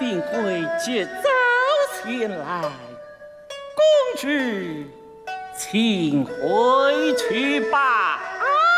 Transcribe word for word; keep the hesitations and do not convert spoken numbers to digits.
定会接早前来，公主请回去吧。